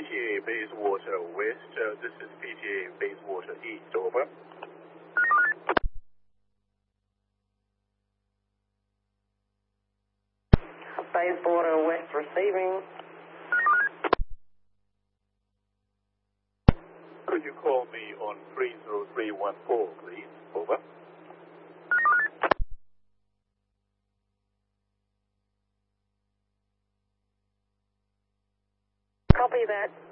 PTA Bayswater West. This is PTA Bayswater East. Over. Bayswater West receiving. Could you call me on 30314, please? Over. Copy that.